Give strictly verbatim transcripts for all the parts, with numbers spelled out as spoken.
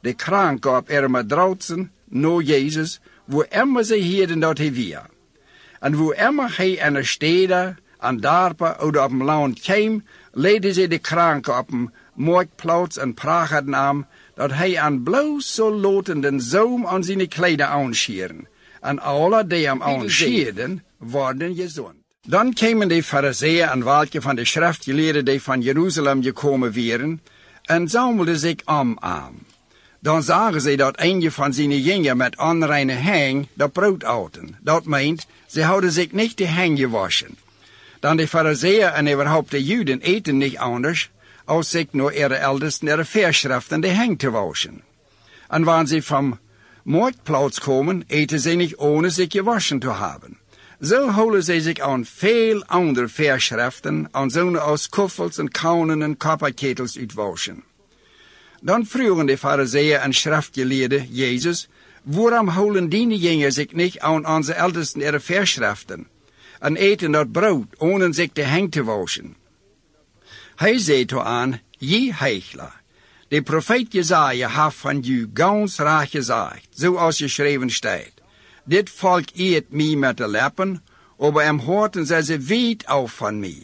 de kranken op erme drautsen, no Jezus, wo immer ze hielden dat hij weer. En wo immer hij aan de steden, aan dorpen of op een land kwam, leidden ze de kranken op een marktplaats en praten aan, dat hij aan bloos zal laten den zoom aan zijn kleding aanscheren. En alle die hem aanscheren, worden gezond. Dan kwamen de fariseeën en welke van de schriftgeleerden die van Jeruzalem gekomen waren, en zamelden zich om aan. Dan zagen ze dat een van zijn jongeren met onreine hang dat brood aten. Dat meent, ze hadden zich niet de hang gewaschen. Dan de fariseeën en überhaupt de Juden eten niet anders, als zich naar ihre ältesten ihre Verschriften de hang te waschen. En wanneer ze van marktplaats komen, eten ze niet ohne zich gewaschen te hebben. Zo houden ze zich aan veel andere Verschriften, aan zo'n als koffels en kaunen en kopperketels uitwaschen. Dan vroegen de fariseeën en schriftgeleerden Jezus, waarom houden die jongeren zich niet aan onze ältesten ihre Verschriften en eten dat brood, ohne zich de hang te waschen? Hij zei toe aan, je heichler, de profeet Jesaja heeft van jou gans raar gezegd, zoals geschreven staat. Dit volk eet mij met de lippen, aber im Horten zijn ze weit af van mij.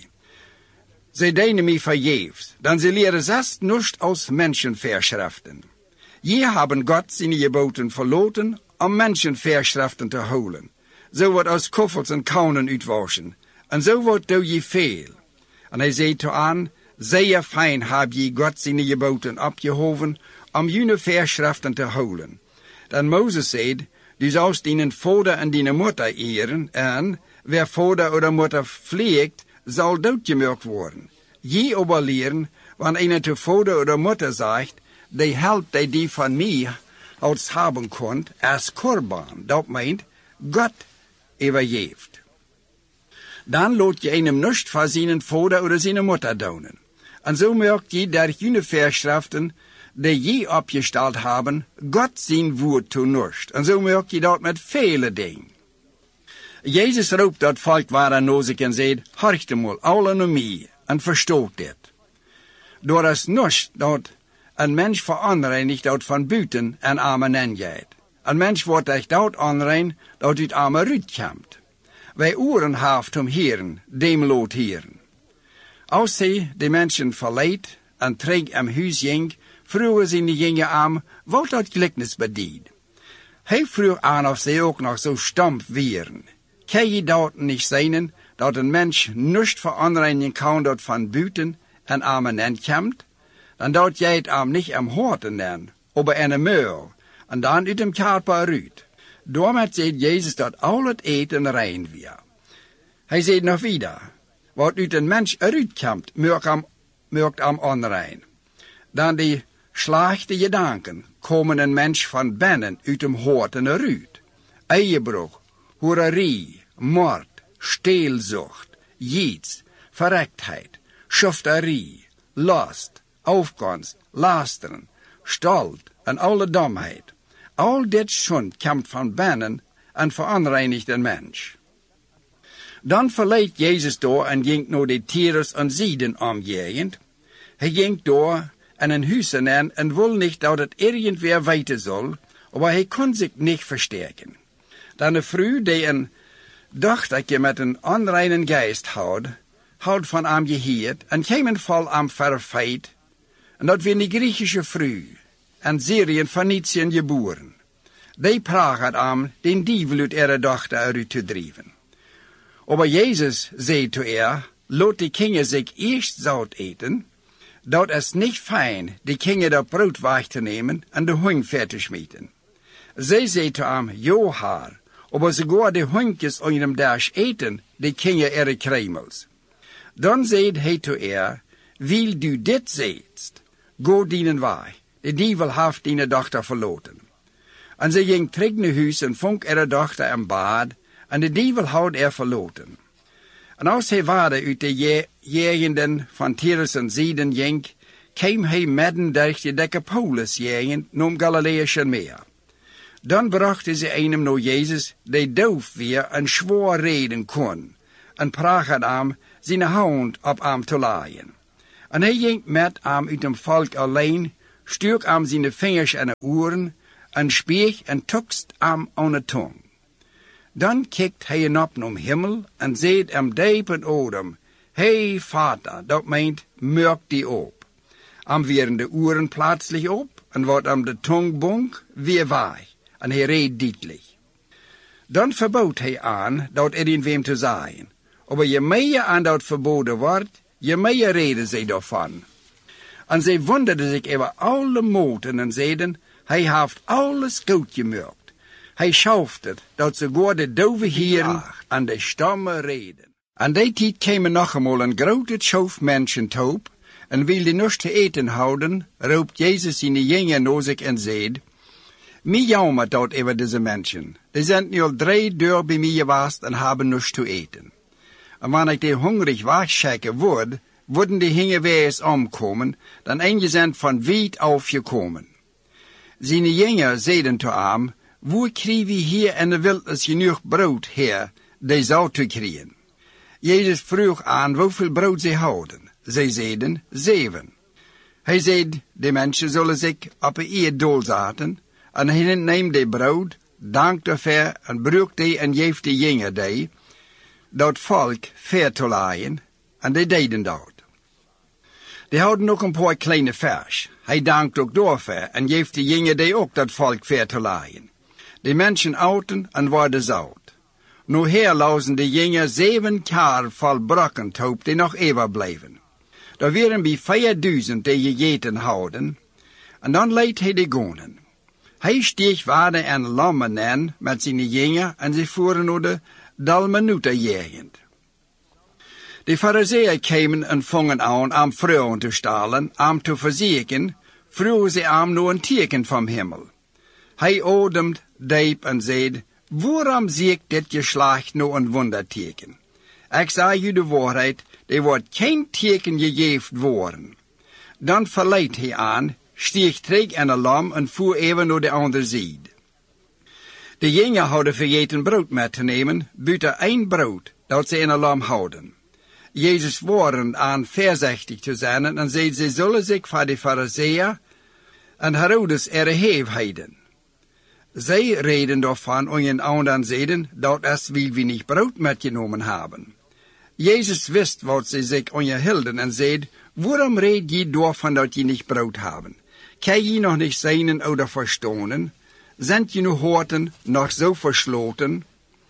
Ze dienen mij vergeefs, dan ze leren zelfs niets aus Menschenverschriften. Je hebben God zijn geboten verloten, om Menschenverschriften te houden. Zo wordt aus koffels en kaunen uitwaschen, en zo wordt doe je veel. En hij zei toe aan, zeer fijn heb je God zijn geboten opgehoven, om jullie Verschriften te houden. Dan Mozes zei, du sollst deinen vader en deine moeder ehren, en wer vader oder moeder vliegt, zal doodgemerkt worden. Je aber leren, wanneer einer te vader oder moeder zegt, die helpt die die van mij als hebben kon, als korban. Dat meint, God overgeeft. Dan laat je einem nicht van zijn vader oder zijn moeder doen. En zo merkt je dat jullie Verschriften, die je opgesteld hebben, God zijn woord toe nicht. En zo merk je dat met vele dingen. Jezus roept dat volk waar naar zich en zei, horcht mal, alle naar mij, en verstoot dit. Door is nicht dat een mens veranreinigt dat van buiten en armen ingaat. Een mens wordt echt dat onrein dat uit armen uitkomt. Wij oren heeft om heren, dem lood heren. Als hij de mensen verleidt en terug am huis ging, vroegen ze de jongen aan wat dat gelijkenis bedient. Hij vroeg aan of ze ook nog zo stamp waren. Kan je dat niet zijn, dat een mens niet veranreinigen kan dat van buiten en armen inkomt? Dan dat jij het am niet am horten neemt, aber in een muil, en dan uit hem karper uit. Daarmee zei Jezus dat al het eten rein weer. Hij zei nog wieder, wat uit een mens eruit komt, merkt am onrein. Dan die slechte gedanken komen een mens van binnen uit hem horten eruit. Eiebrug, hoererie, moord, steelzucht, jiets, verrektheid, schofterie, last, afgunst, lasteren, stolz en alle domheid. Al dit schund komt van binnen en veranreinigt een mens. Dan verliet Jezus door en ging naar de Tyrus en Sidon omgegend. Hij ging door en een huis in en wil niet dat het irgendwer weten zal, maar hij kon zich niet versterken. Dan een vrouw die een dochtertje met een onreinen geest had, had van hem gehoord en kwam een vol am verfeit. En dat was een Griechische vrouw, en Syrië en Phoenicië geboren. Die praat am den dievel uit ihre dochter eruit te drijven. Aber Jezus zei zu ihr, laat die Kinder zich eerst zout eten, dat is niet fijn, die Kinder dat brood weg te nemen en de hung fertig schmieten. Zij zei zu hem, jo haar, aber sogar de hunkjes in dem Dash eten, die Kinder ihre kremels. Dan zei hij zu ihr, wil du dit zeetst, go dienen wij, de dievel heeft die dochter verloten. En ze ging terug naar huis en vond ihre dochter in bad, en de dievel had er verloten. En als hij waarde uit de jegenden van Tyrus en Sidon ging, kwam hij midden durch de Decapolis-jegend naar Galileische meer. Dan brachten ze einem naar Jezus, die doof weer en zwaar reden kon, en praat hem zijn hand op hem te laaien. En hij ging met hem uit hem volk alleen, stuk am zijn vingers en oren, en spieg en tukst am aan de tong. Dan kijkt hij op naar hemel en zegt am diep en odem, Hey Vater, dat meint, merk die op. Am werden de oren plötzlich op, en wordt am de tong bonk, weer waai, en hij reed dietlich. Dan verbood hij aan, dat er in wem te zijn. Aber je meer aan dat verboden wordt, je meer reden zij daarvan. En zij wonderden zich over alle moten en zeiden, hij heeft alles goed gemaakt. Hij schauft het, dat sogar de dove heren en de stammen reden. Aan die tijd kwamen nog eenmaal een grote schof mensen toop, en wilde niets te eten houden, roept Jezus zijn jongeren naar zich en zegt, mij jammer dat over deze mensen. Die zijn nu al drie dagen bij mij geweest en hebben niets te eten. En wanneer ik die hongerig wegschekken word, worden die hingen weer eens omkomen, dan een je zijn van wiet afgekomen. Zijn jongeren zeiden te hem, hoe krijgen we hier in de wildnis genoeg brood, Heer, die zou te krijgen? Jezus vroeg aan hoeveel brood zij houden. Zij zeiden, zeven. Hij zei, de mensen zullen zich op een eer doel zetten, en hij neemt die brood, dankt ervoor, en bruikt die en geeft de jongeren die, dat volk ver te laaien, en die deden dat. Die houden ook een paar kleine vers. Hij dankt ook daarvoor, en geeft de jongeren die ook dat volk ver te laaien. De mensen outen en worden zout. Nu her lauzen de jongeren zeven kar vol brokkentoop die nog eeuwig blijven. Daar waren bij vierduizend die gegeten houden, en dan leidt hij de gonen. Hij steeg waarde en lammen aan met zijn jongeren en ze voeren naar de Dalmanuta-gegend. De fariseeën kwamen en vongen aan om vrouwen te stalen, om te verzieken, vroegen ze hem naar een teken van hemel. Hij odemt diep en zei, waarom zie ik dit geslacht naar een wonderteken? Ik zeg u de waarheid, er wordt geen teken gegeven worden. Dan verleidt hij aan, steeg terug in een lam en voer even naar de andere zijde. De jongeren hadden vergeten brood mee te nemen, buiten één brood, dat ze in een lam houden. Jezus waren aan voorzichtig te zijn en zei, ze zullen zich van de fariseeën en Herodes erhef houden. Zij reden daarvan en een ander zeiden, dat es wil we niet brood metgenomen hebben. Jezus wist wat ze zich onderhielden en zei, waarom reed je daarvan dat je niet brood hebben? Kan je nog niet zijn oder verstonen? Zijn je nu horten nog zo versloten?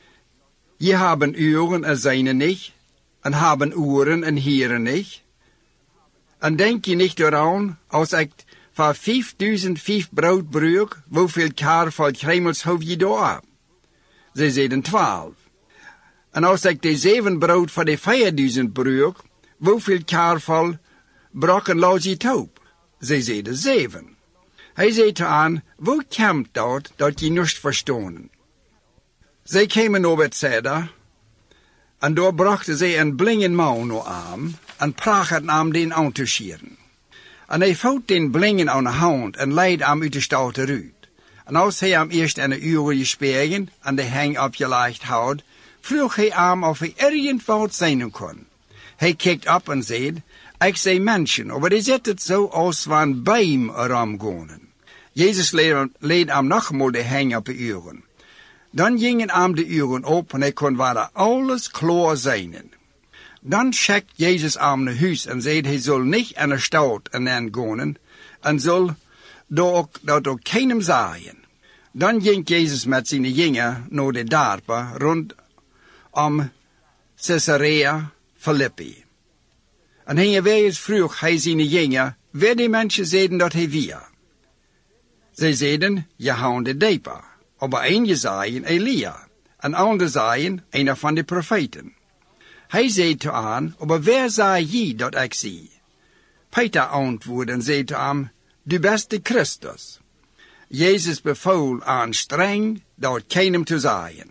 Je hebben oren en zijn niet, en hebben oren en hieren niet. En denk je niet eraan, als ik van vijfduizend vijf brood bruik, hoeveel kar vol kremels hoef je daar? Ze zeiden twaalf. En als ik de zeven brood van de vierduizend bruik, hoeveel kar vol brokken laat je toop? Ze zeiden zeven. Hij zei te aan, hoe komt dat, dat je niet verstonen? Zij kwamen naar Bethsaida, en daar brachten zij een blinde man naar hem, en prachten hem den aan te schieren. En hij vouwt den blingen aan de hand en leidde hem uit de stad eruit. En als hij hem eerst een uur gespeeld en de hang opgelegd had, vroeg hij hem of hij ergens wat zijn kon. Hij kijkt op en zei, ik zie mensen, maar die zitten zo als van bijm erom gaan. Jezus leed hem nogmaals de hang op de uren. Dan gingen hem de uren op en hij kon waar alles klaar zijn. Dan schickt Jezus hem naar huis en zei, hij zal niet in de stad en gaan en zal dat ook keinem zeggen. Dan ging Jezus met zijn jongeren naar de dorpen rondom Caesarea Philippi. En hij weer vroeg hij zijn jongeren, waar die mensen zeiden dat hij weer. Zij zeiden, je houdt de dieper. Maar een zeiden Elia, en ander zeiden een van de profeten. Hij zei te aan, maar waar zei je dat ik zie? Peter antwoordde en zei te hem, du bent de Christus. Jezus beval aan streng dat keinem te zeggen.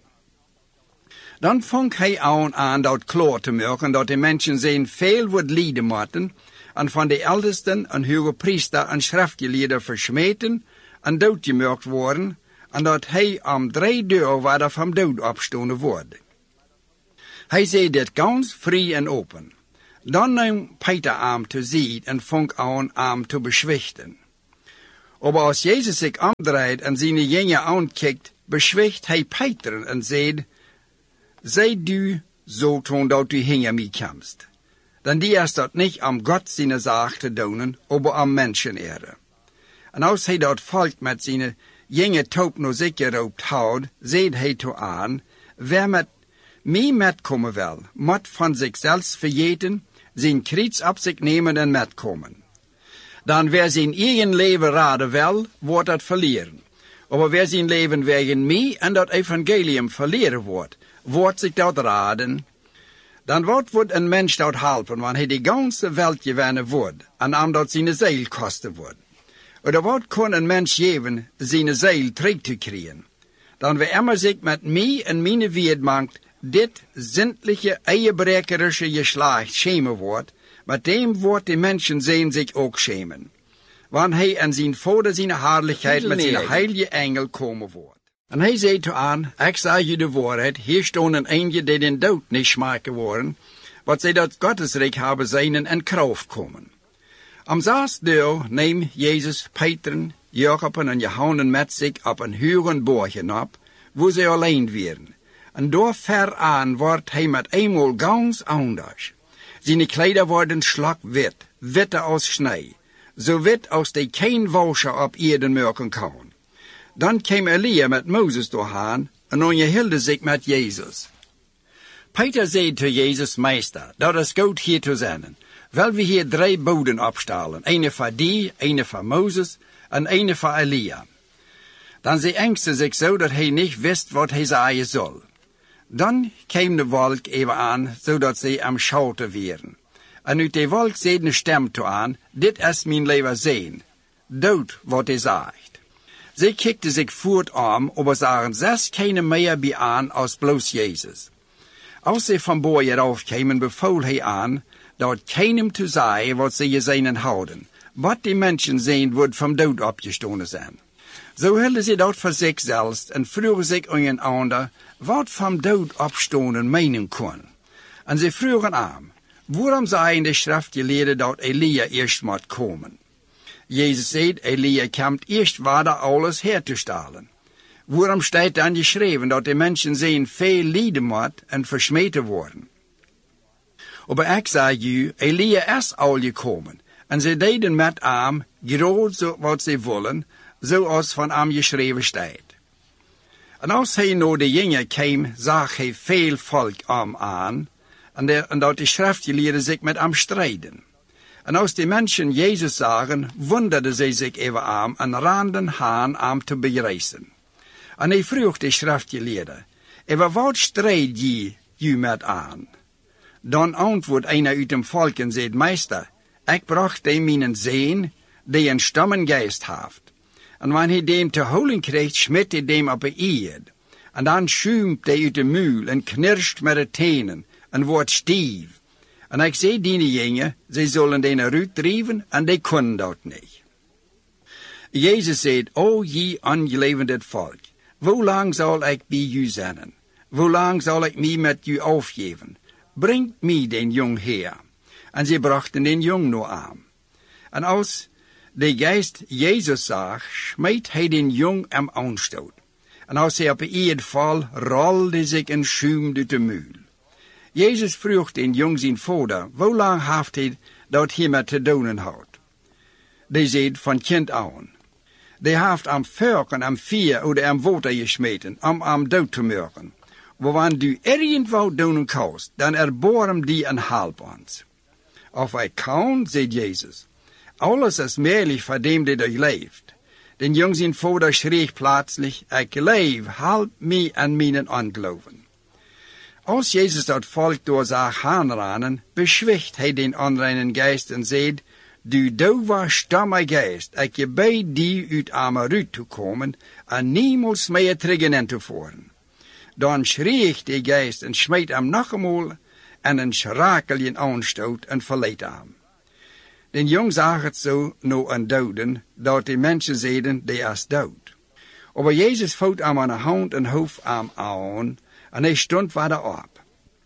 Dan vond hij aan aan dat klaar te maken dat de mensen zijn veel wordt lijden moeten en van de eldesten en hoge priester en schriftgeleerden versmeten en doodgemaakt worden en dat hij om drie dagen waar van dood opstonden wordt. Hij zei dit ganz vrij en open. Dan nam Peter hem te zien en vond aan hem te beschwichten. Aber als Jezus zich omdraait en zijn jongen aankijkt, beschwicht hij Peter en zei, zij du zo toen dat u hinger mij komst. Dan die is dat niet om God zijn zaak te doen, aber om mensenere. En als hij dat volk met zijn jonge toop nog zich geroopt houdt, zei hij toe aan, wer met mij metkomen wil, moet van zichzelf vergeten, zijn kruis op zich nemen en metkomen. Dan wer zijn eigen leven raden wil, wordt het verliezen. Aber wer zijn leven wegen mij en dat evangelium verliezen wordt, wordt zich dat raden. Dan wat wordt een mens dat helpen, wanneer hij de ganze wereld gewinnen wordt, en om dat zijn ziel kosten wordt. Oder wat kan een mens geven, zijn ziel terug te krijgen? Dan wie immer zich met mij en mijn woord maakt, dit zindelijke, eierbrekerische geslacht schemen wordt, met dem wordt de mensen zijn zich ook schemen. Want hij en zijn vader zijn heerlijkheid met zijn heilige engel komen wordt. En hij zei toe aan, ik zeg je de waarheid, hier staan een eindje die den dood niet smaken worden, wat zij dat Gottesrijk hebben zijn en kracht komen. Am zesde dag neemt Jezus Peter, Jacob en Johannes met zich op een hoge borgen op, wo zij alleen waren. En door ver aan wordt hij met eenmaal ganz anders. Zijn kleider worden slagwit, witter als snee, zo wit als die geen wascher op Erden merken kan. Dan kwam Elia met Mozes doorheen en onderhielde zich met Jezus. Peter zei tot Jezus, Meester, dat is goed hier te zijn. Wel we hier drie boden opstellen, ene voor die, ene voor Mozes en ene voor Elia. Dan zei engste zich zo dat hij niet wist wat hij zeggen zal. Dan kwam de wolk even aan, zodat zij am schouten waren. En uit de wolk zei een stem toe aan, dit is mijn leven zijn. Dood wat hij zegt. Zij kikte zich voort om, aber zagen zes keine meer bij aan als bloos Jezus. Als zij van boven raufkwamen, bevoel hij aan, dat keinem te zeggen wat zij gezien houden, wat die mensen zijn wordt van dood opgestonden zijn. Zo hielden ze dat voor zichzelf en vroegen zich een ander, wat van dood opstonden menen kon. En ze vroegen aan, waarom zijn de schriftgeleerden dat Elia eerst moet komen? Jezus zei, Elia komt eerst waar alles her te stellen. Waarom staat dan geschreven dat de mensen zijn veel lijden moet en versmeten worden? Maar ik zeg u, Elia is al gekomen, en ze deden met hem, groot zo wat ze willen, zoals van hem geschreven staat. En als hij naar de jongen kwam, zag hij veel volk om aan, en, de, en dat de schriftgeleerden zich met hem strijden. En als de mensen Jezus zagen, wonderden zij zich even aan en renden aan hem te begrijzen. En hij vroeg de schriftgeleerden, over wat strijd je u met aan? Dan antwoordt een uit dem volk en zei, Meester, ik bracht hem mijn zeen, die een stammengeest heeft. En wanneer hij dem te holen kreeg, smet hij dem op een eerd. En dan schuimt hij uit de muil en knirscht met de tenen en wordt stief. En ik zei die jongen, zij zullen den eruit drijven en die kunnen dat niet. Jezus zei, o je ongelevend volk, hoe lang zal ik bij u zijn? Hoe lang zal ik mij met u afgeven? Brengt mij den jong her. En ze brachten den jong nog aan. En als de geest Jezus zag, smeet hij den jong am aanstoot. En als hij op een eerd val, rolde zich een schuim uit de muil. Jezus vroeg den jong zijn vader, hoe lang heeft hij dat hiermee te doen houdt? Die zei van kind aan. Die heeft am vuurken, am vier oder am water gesmeten, om am dood te maken. Maar wanneer du irgendwo doen kost, dan erboren die een help ons. Of ik kan, zei Jezus, alles is merelijk voor dem die er leeft. Den jong zijn vader schreef plaatselijk, ik leef, help mij en mijn ongeloven. Als Jezus dat volk door zag aanranen, beschwicht hij den onreinen geest en zei, du dove stamme geest, ik je bij die uit Amarut te komen en niemals meer terug in te voeren. Dan schreef de geest en smeet hem nog eenmaal en een schrakelje aanstoot en verleed hem. Den jong zag het zo nou een doden, dat de mensen zeiden, die is dood. Maar Jezus voot hem aan de hand en hoofd hem aan, en hij stond verder op.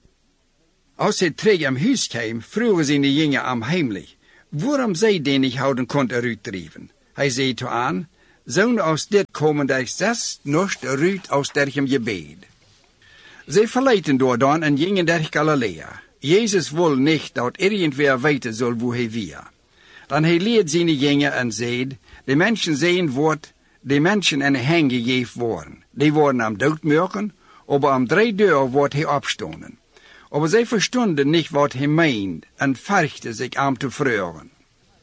Als hij terug in huis kwam, vroegen zijn de jongen hem heimelijk, waarom zij den niet houden kon eruit drijven. Hij zei toe aan, Zo'n als dit komen de zes norst uit aus derchem gebed. Zij verleiden door dan en gingen der Galilea. Jezus wil niet dat irgendwer weten zal wo hij weer. Dan hij leert zijn jingen en zei, de mensen zijn wordt, de mensen in de hang gegeven worden. Die worden am dood murken, aber am drie deur wordt hij opstonden. Aber zij verstonden niet wat hij meent en verchten zich aan te vreuren.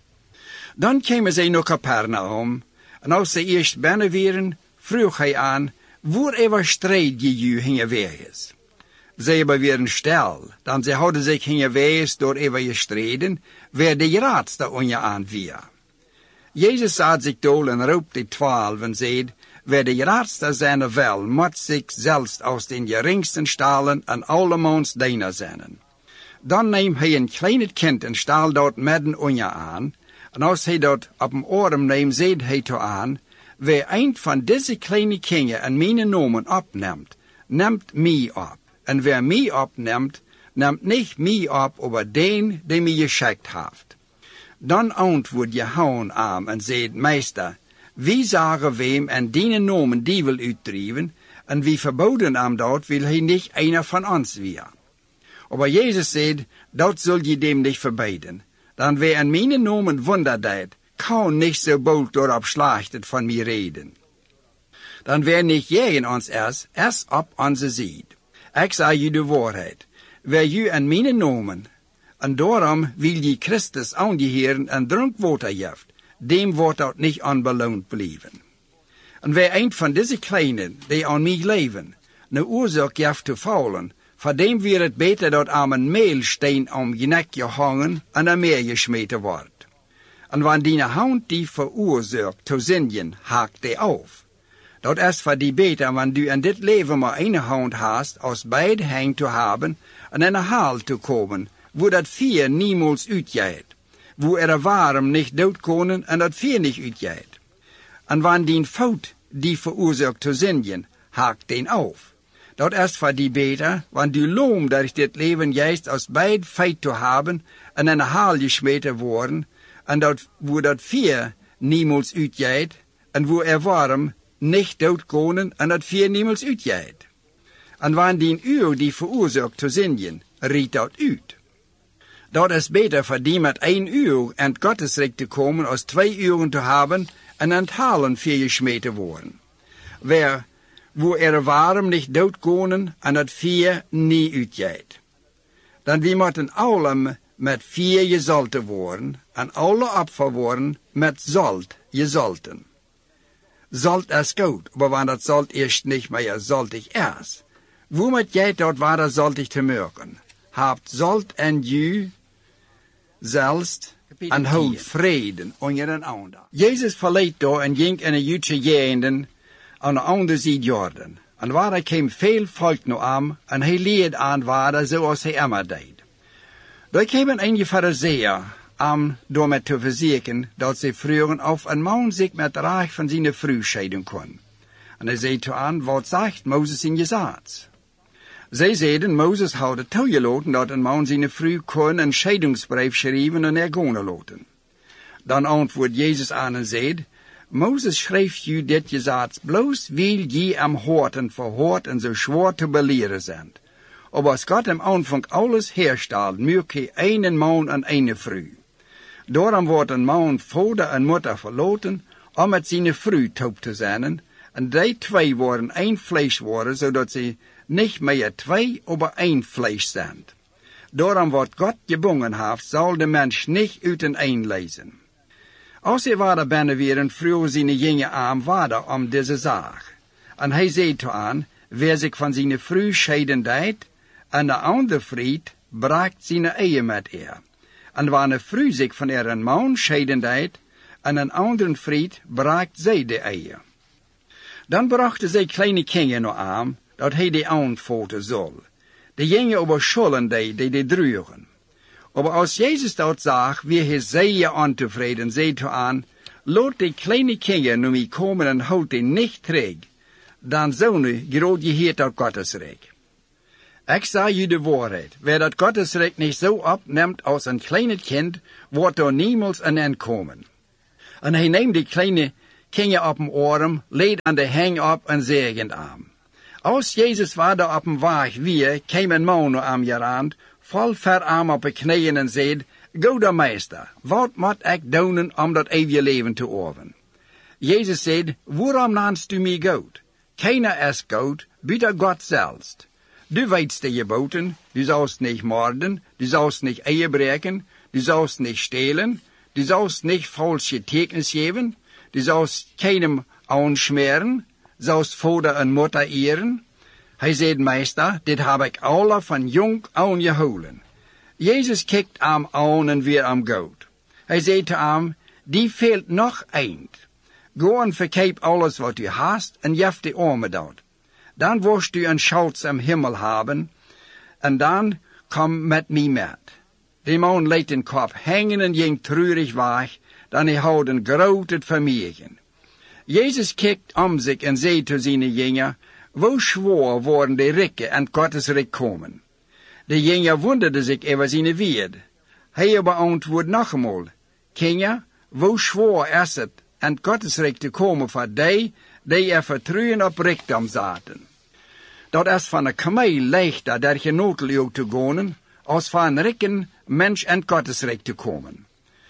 Dan kwamen zij naar Capernaum, en als ze eerst binnen waren, vroeg hij aan, waar ever strijd je ju hingen wees. Zij aber waren stil, dan ze hadden zich hingen wees door ever gestreden, wer de raadste on je aan weer. Jezus zat zich dol en roep de twaalf en zei, wer de raadste zijn wel, moet zich zelfs aus den geringsten stalen en allemans diener zijn. Dan neem hij een klein kind en staal dat midden on je aan, en als hij dat op een oren neemt, zei hij toe aan, wer een van deze kleine kinderen en mijn nomen opneemt, neemt mij op. En wer mij opneemt, neemt niet mij op over den die mij geschikt heeft. Dan antwoordt Johannes aan en zei, meester, wie zagen wem en die nomen die wil uitdrijven, en wie verboden aan dat wil hij niet einer van ons weer. Aber Jezus zei, dat zul je dem niet verbieden. Dan wer in mijn nomen wonder deed, kan niet zo bold doorop slachtet van mij reden. Dan wer niet jij ons erst, erst op onze zijde. Ik zei je de waarheid. Wer je in mijn nomen, en daarom wil je Christus aangeheren en drinkwater geeft, dem wordt dat niet onbeloond blijven. En wer een van deze kleinen, die aan mij leven, een oorzaak geeft te faulen, voor dem weer het beter dat aan een meelsteen om je nek gehangen en aan meer gesmeten wordt. En wanneer die hand die veroorzaakt te zingen, haakt die af. Dat is voor die beter, wanneer du in dit leven maar een hand hast, als beide hang te hebben en in een haal te komen, wo dat vier niemals uitgaat, wo er warm niet dood konen en dat vier niet uitgaat. En wanneer die fout die veroorzaakt te zingen, haakt den af. Dat is voor die beter, wanneer du loom durch dit leven juist als beide feit te hebben en in een haal gesmeten worden, en dat, wo dat vier niemals uitgaat, en wo er warm niet dood konen en dat vier niemals uitgaat. En wanneer die uur die veroorzaakt te zingen, riet dat uit. Dat is beter voor die met één uur in het Gottesrijk te komen, als twee uren te hebben en aan het halen vier gesmeten worden. Waar, wo er warm niet dood konen en dat vier niet uitgaat. Dan wie moeten alle met vier gezalten worden en alle opfer worden met zalt gezalten. Zalt is goed, maar wanneer dat zalt eerst niet meer zaltig is, wo moet jij dat waar zaltig te merken? Habt zalt en ju zelfs en houd vrede onder een ander. Jezus verliet daar en ging in een Joodse gegenden aan de andere zijde Jordan. En waar hij kwam veel volk naar aan en hij leerde aan waar zoals hij immer deed. Daar kwamen enige Farizeeën aan door met te verzekeren dat ze vroegen of een man zich met recht van zijn vrouw scheiden kon. En hij zei toe aan, wat zegt Mozes in Gesetz? Zij zeiden, Mozes had het toegelaten dat een man zijn vrouw kon een scheidingsbrief schrijven en er gaan laten. Dan antwoordt Jezus aan en zei, Mozes schreef je dit Gesetz bloos wil je am horten verhoord en zo zwaar te beleren zijn. Aber als Gott am Anfang alles herstelt, möge einen Mann en eine Frau. Daarom wordt een man vader en moeder verlaten, om met zijn vrouw taub te zijn, en die twee worden één vlees worden, zodat ze niet meer twee, maar één vlees zijn. Daarom wordt God gebonden heeft, zal de mens niet uit een een lezen. Als hij waren binnen weer, vroeg zijn jonge arm vader om deze zaak. En hij zei toe aan, wer zich van zijn vrouw scheiden deed, en de andere vriend braakt zijn eie met er. En wanneer een vrouw zich van er een man scheiden deed, en een andere vriend braakt zij de eie. Dan brachten zij kleine kinderen naar aan, dat hij die aanvoten zal. De jongen over schulden die, die die drugen. Maar als Jezus dat zag, wie hij zeer ontevreden, zei toe aan, laat die kleine kinderen naar mij komen en houd die niet terug. Dan zou nu groot je heet uit Gottesrijk. Ik zeg je de waarheid, wer dat Gottesrijk niet zo opneemt als een kleine kind, wordt er niemals aan komen. En hij neemt die kleine ging je op een arm, leed aan de heng op en zegend aan. Als Jezus waar daar op een waag weer, kwam een man naar hem gerand, vol verarm op de knieën en zei, Goede meester, wat moet ik doen om dat eeuwige leven te erven? Jezus zei, waarom naamst u mij goed? Keiner is goed, buiten God zelfs. Du weet de geboten, du sollst nicht morden, du sollst nicht Ehe breken, du sollst nicht stehlen, du sollst nicht falsche Getuigenis geben, du sollst keinem aanschmeren, sollst Vater en Mutter ehren. Hij zei, meester, dit heb ik alle van jong aan gehouden. Jezus kijkt hem aan en weer hem goed. Hij zei te hem, die fehlt nog eind. Go en verkeep alles wat u hast en jef de armen dat. Dan worst u een schatz am Himmel hebben, en dan kom met mij met. De man liet den kop hangen en ging treurig weg, dan hij had een groot vermegen. Jezus kijkt om zich en zei te zijn jingen, wo schwor worden de rikken en Gottes rijk komen. De jingen wonderde zich over zijn woord. Hij beantwoordde nog eenmaal, Kinder, wo schwor is het en Gottes rijk te komen voor die, die er vertrouwen op rijkdom zaten. Dat is van een kameel leichter der genotel te gaan, als van een rijken mens en Gottes rijk te komen.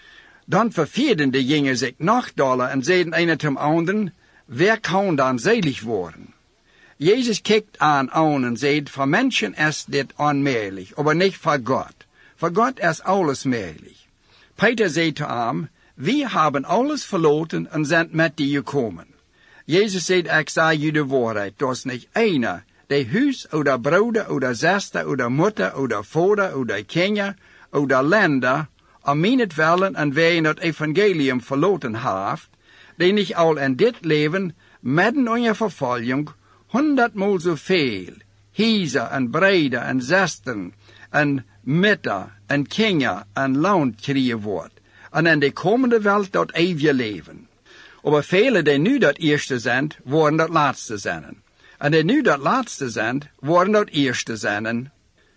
Dan vervierden de jingen zich nog doller en zeiden een zum anderen, wer kan dan selig worden? Jezus kijkt aan aan en zegt, voor mensen is dit onmogelijk, maar niet voor God. Voor God is alles mogelijk. Peter zei te hem, we hebben alles verloren en zijn met die gekomen. Jezus zegt, ik zei je de waarheid, dat is niet einer, die huis, oder broeder, oder zuster, oder moeder, oder vader, oder kinderen, oder länder, om mijnentwillen en wij in het evangelium verloren heeft, die niet al in dit leven, midden onder vervolging, honderdmaal zoveel, huizen en breder en zusteren en mütter en kinderen en land krijgen wordt, en in de komende wereld dat eeuwige leven. Maar velen die nu dat eerste zijn, worden dat laatste zijn. En die nu dat laatste zijn, worden dat eerste zijn.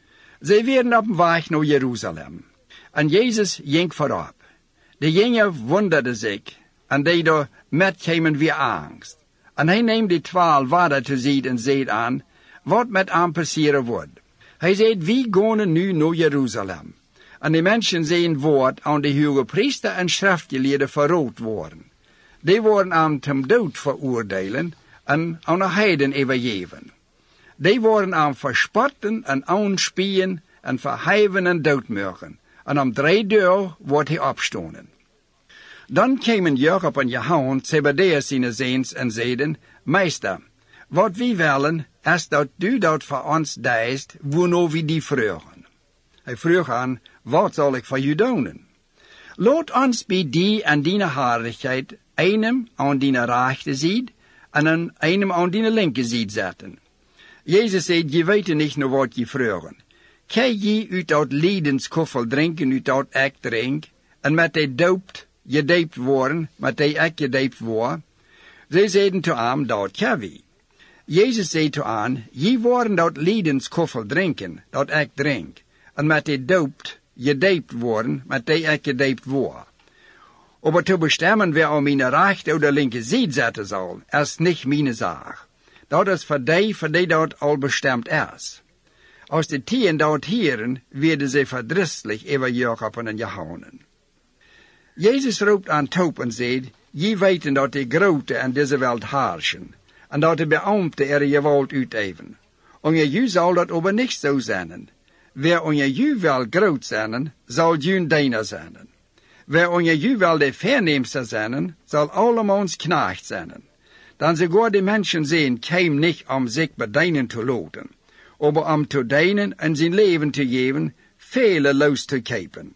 Zij werden op een weg naar Jeruzalem. En Jezus ging voorop. De jongen wonderden zich, en die daar met kwamen weer angst. En hij neemt die twaalf waarden te zien en zegt aan, wat met hem passeren wordt. Hij zegt, wie gaan nu naar Jeruzalem? En de mensen zijn woord aan de hoge priester en schriftgeleerden verrood worden. Die worden aan ten dood veroordelen en aan de heiden overgeven. Die worden aan verspotten en aanspien en verheven en doodmurken. En om drie dagen wordt hij opstonden. Dan kwamen Jacob en Johannes, Zebedeus zijn zoons, en zeiden, Meester, wat wij willen, is dat du dat voor ons deist, waarna we die vragen. Hij vroeg aan, wat zal ik voor u doen? Laat ons bij die en die heiligheid, einem aan die rechte zijde, en einem aan die linke zijde zetten. Jezus zei, je weet niet naar wat je vragen. Kan je uit dat ledenskoffel drinken, uit dat ik drink, en met die doopt, gedoopt worden, met die ik gedoopt word? Zij zeiden te hem, dat kan we. Jezus zei te hen, je worden dat ledenskoffel drinken, dat ik drink, en met die doopt, gedoopt worden, met die ik gedoopt word. Maar te bestemmen wer aan mijn rechte oder linke zijde zetten zal, is niet mijn zaak. Dat is voor die, voor die dat al bestemd is. Als de tien dat hieren, werden ze verdrießlich over Jacob en Johannes. Jezus roept aan Toop en zegt, je weten dat de grote in deze wereld heersen, en dat de beambten er geweld uiteven. Onder ju zal dat aber niet zo zijn. Wer onder ju wel groot zijn, zal ju deiner zijn. Wer onder ju wel de verneemste zijn, zal allemans knecht zijn. Dan sogar de mensen zijn, keim niet om zich bedienen te laten, aber om te dienen en zijn leven te geven, vele los te kepen.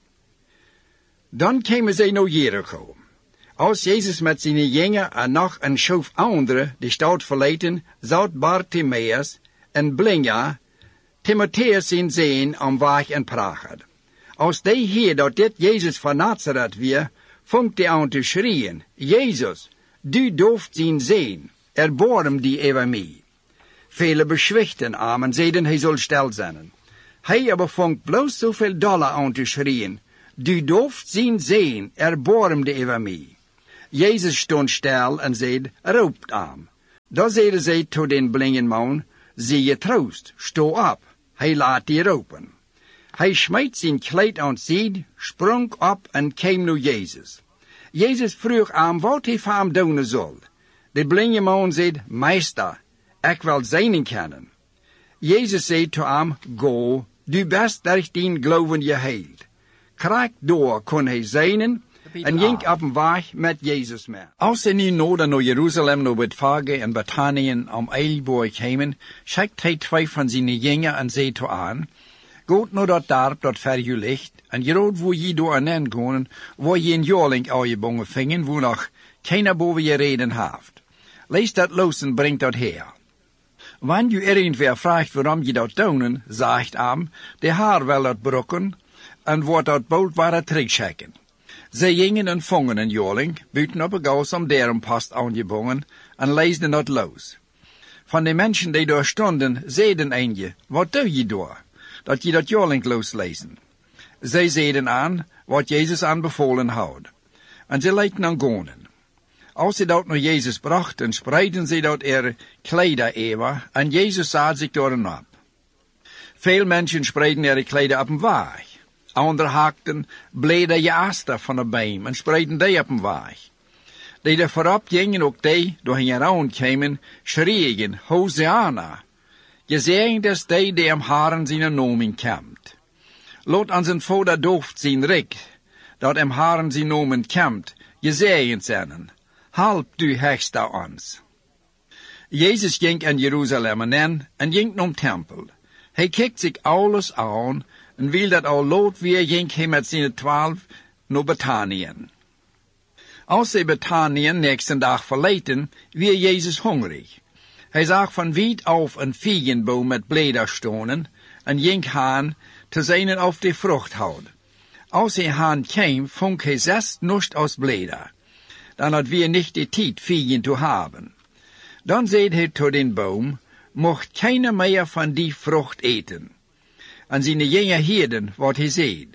Dan kwamen zij naar Jericho. Als Jezus met zijn jingen en nog een schoof anderen de stad verlaten, zat Bartimaeus en Blinja, Timotheus zijn zeen om weg en praat. Als die hier dat dit Jezus van Nazareth weer, vangt hij aan te schreeuwen, Jezus, du dooft zijn zeen, erbarm die over mij. Vele beschwichten hem en zeiden hij zal stil zijn. Hij aber vangt bloos zoveel dollar aan te schreeuwen, du dooft zijn zeen, erbarm die over mij. Jezus stond stil en zei, roept aan. Dan zeiden zij tot den blinde man, zie je troost, sto op, hij laat die roepen. Hij smijt zijn kleed aan zijd, sprong op en kwam naar Jezus. Jezus vroeg aan wat hij voor hem doen zal. De blinde man zei, meester, ik wil zijnen kennen. Jezus zei tot hem, go, du best durch dien geloven je heilt. Krijg door kon hij zijnen, en ging op een weg met Jezus mee. Als ze nu noorden naar Jeruzalem, naar Bethphage en Bethanien om Eilboor kwamen, schickt hij twee van zijn jongeren en zei tot aan, Goed naar dat dorp dat ver je ligt, en je rood wo je door aan gaan, waar je een jaarling aan je bongen vingen, wo nog keiner boven je reden heeft. Lees dat los en brengt dat her. Wanneer je irgendwer vraagt waarom je dat doen, zegt hem, de haar wil dat brokken, en wordt dat bold waren terugschikken. Zij gingen en vongen een jaarling, buiten op een gaus om daarom past aangebonden, en leesden dat los. Van de mensen die daar stonden, zeiden een je, wat doe je daar? Dat je dat jaarling loslezen. Zij zeiden aan, wat Jezus aanbevolen houdt. En ze leidden aan gonen. Als ze dat naar Jezus brachten, spreidden ze dat er kleider over, en Jezus zat zich door en op. Veel mensen spreiden er kleider op een weg. Anderen haakten blede jaaster van de beem en spreiden die op een weg. Die er voorop gingen, ook die, door hen around kwamen, schrieën, Hosanna. Je zegt is die die am haren zijn nomen komt. Laat aan zijn vader dooft zijn rik, dat am haren zijn nomen komt, je zegt zijn, help du hechste ons. Jezus ging aan Jeruzalem en en ging naar de tempel. Hij kijkt zich alles aan en wil dat al laat weer ging hij met zijn twaalf naar Bethanien. Als ze Bethanien nächsten dag verlaten, weer Jezus hongerig. Hij zag van wiet af een vijgenboom met bladeren stonen en ging haan te zijn op de vrucht houden. Als hij haan kwam, vond hij zes nust aus bladeren. Dan had weer niet de tijd vijgen te hebben. Dan zei hij tot den boom, mocht keiner meer van die vrucht eten. En zijn jonge hielden wat hij zei.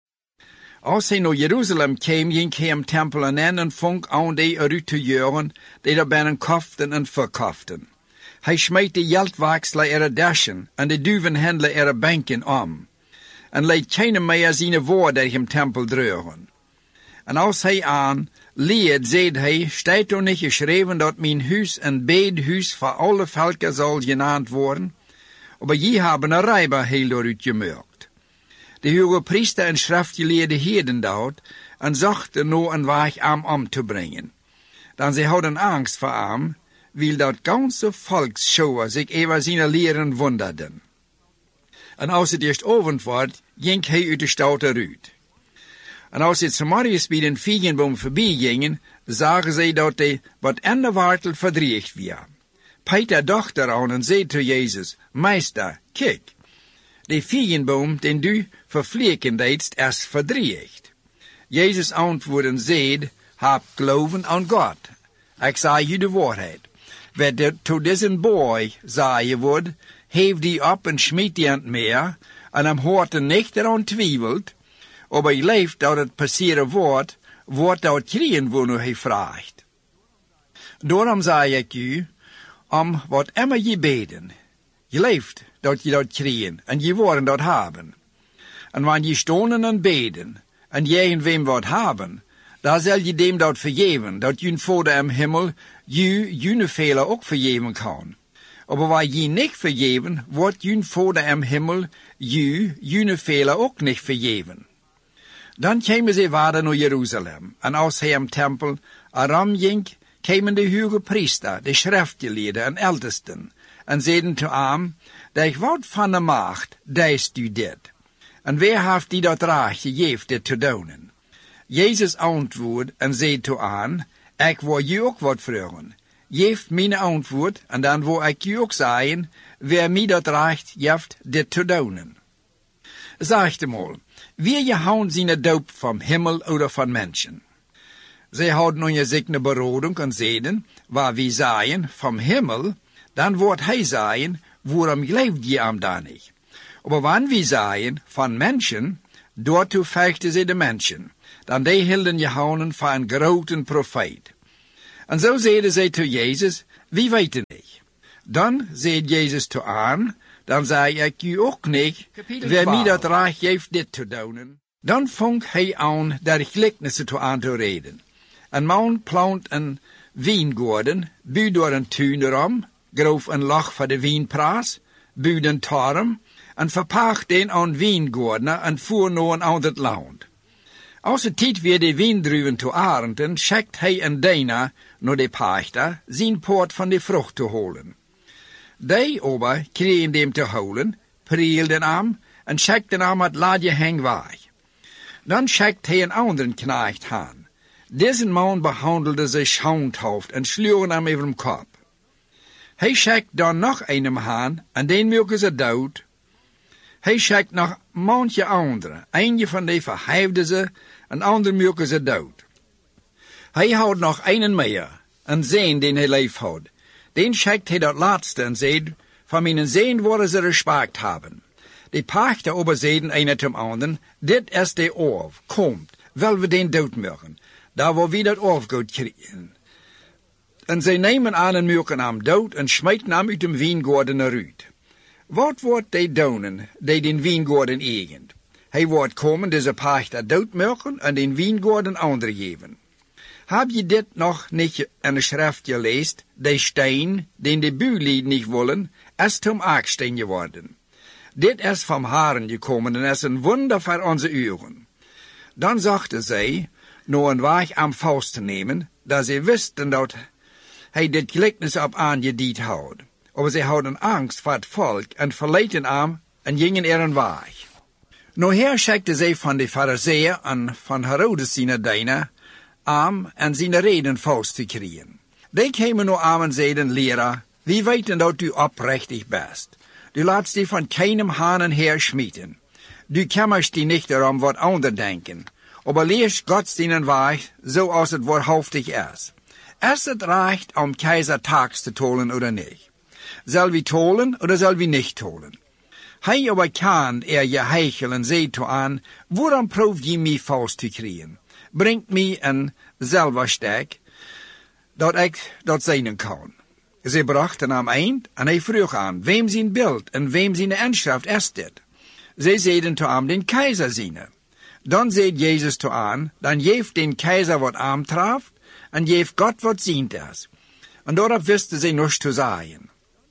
Als hij naar Jeruzalem kwam, ging hij hem tempel aan en vond aan die eruit te jeuren, die er binnen koften en verkoften. Hij smeet de geldwakselen ere dashen en de duvenhandelen ere banken om. En leed keine meer zijn woord uit hem tempel dreuren. En als hij aan leed, zeide hij, staat er niet geschreven dat mijn huis een bedehuis voor alle volken zal genaamd worden? Maar je hebben een rijber heel eruit gemerkt. De hoge priester en schriftgeleerde hielden dat en zochten naar een weg om om te brengen. Dan ze hadden angst voor hem, wil dat ganze volksschouwer zich over zijn leren wonderden. En als het eerst avond werd, ging hij uit de stad eruit. En als het 's morgens bij den vijgenboom voorbij gingen, zagen zij dat hij wat in de wortel verdriecht was. Peter dacht eraan en zei tot Jezus, Meester, kijk, de vijgenboom den du vervliegen deedst, is verdriecht. Jezus antwoordde en zei, heb geloven aan God. Ik zei je de waarheid. Wat to deze boy zei wordt, heef die op en schmiet die aan het meer, en hem hoort er niet eraan twijfelt, maar hij leeft dat het passeren wordt, wordt dat kriegen wo nu hij vraagt. Daarom zei ik u, om wat immer je beden, je leeft dat je dat kriegen, en je worden dat hebben. En wanneer je stonen en beden, en je wem wat hebben, dan zal je dem dat vergeven, dat je vader im Himmel je jene Fehler ook vergeven kan. Maar waar je niet vergeven, wordt je vader im Himmel je jene Fehler ook niet vergeven. Dan kwamen ze verder naar Jeruzalem, en als hij im tempel aram ging, kwamen de hoge priester, de schriftgeleerden en ältesten, en zeiden te hem, dat ik wat van de macht, deist u dit. En wie heeft die dat recht gegeven dit te doen? Jezus antwoord en zei te aan, ik wil je ook wat vragen. Geef mijn antwoord, en dan wil ik je ook zeggen, wie mij dat recht geeft dit te doen. Zeg hem al, wie je houdt zijn doop van Himmel of van mensen? Zij houden nu zich een beroding en zeiden, waar we zeggen, van Himmel, dan wordt hij zeggen, waarom leeft je hem dan niet? Maar wanneer we zeggen, van mensen, daartoe vechten ze de mensen. Dan die hielden je houden voor een grote profeet. En zo zeiden zij tot Jezus, wie weet het niet. Dan zei Jezus tot aan, dan zei ik u ook niet, wie mij dat recht heeft dit te doen. Dan vong hij aan daar gelijkenissen toe aan te reden. Een man plant een wijngaarden, buurt door een tuin erom, groof een lach voor de wijnpraat, buurt een torm, en verpacht den aan wijngaardener en voer naar een ander land. Als het tijd weer de wijndruwen te arenden, schickt hij een dienaar naar de pachter, zijn poort van de vrucht te holen. Die ober kregen dem te holen, prielden hem en schikten hem het ladje heen weg. Dan schikt hij een anderen knecht aan. Deze man behandelde zich schaamthoofd en sloeg hem over de kop. Hij schikt dan nog een aan en den maken ze dood. Hij schikt nog manche andere. Eentje van die verhefde ze en ander maken ze dood. Hij houdt nog een meer, een zeen den hij lief houdt. Den schikt hij dat laatste en zegt, van mijn zeen worden ze respect hebben. De pachter ober zeiden een zum anderen, dit is de orf, komt, wel we den dood maken. Daar wil we dat orf goed krijgen. En zij nemen aan en maken hem dood en smijten hem uit de wijngaarden eruit. Wat wordt de donen, die den wijngaarden eigen? Hij wordt komen deze pachter dood maken en den wijngaarden ander geven. Heb je dit nog niet in een schrift gelezen? De steen, den de buurlieden niet willen, is zum Aksteen geworden. Dit is van Haren gekomen en is een wonder voor onze ogen. Dan zachten zij, naar een weg am vast te nemen, dat ze wisten dat hij dit gelijkenis op aangediend had. Maar zij hadden angst voor het volk en verleten hem en gingen er een weg. Nou her schikten zij van de Farizeeën en van Herodes zijn dienaar aan en zijn reden vast te krijgen. Die kwamen nu aan en zeiden, leraar, wie weten dat u oprechtig bent. Du laatst die van keinem hanen her schmieden. Du kämmerst die nicht erom wat ander denken. Aber leerst Gott seinen Weg, so als het waarhaftig is. Is het recht om keizer tax te tolen oder nicht? Zal wie tolen oder zal wie nicht tolen? Hij aber kan er je heichelen zegt toe aan, waarom proeft je mij vast te krijgen? Brengt mij een zelverstek, dat ik dat zijn kan. Ze brachten hem eind en hij vroeg aan, wem zijn beeld en wem zijn inschrift is dit? Ze zeiden toe hem den keizer ziene. Dan zei Jezus toe aan, dan geeft den keizer wat aantreft en geeft God wat ziend is. En daarop wisten ze niets te zeggen.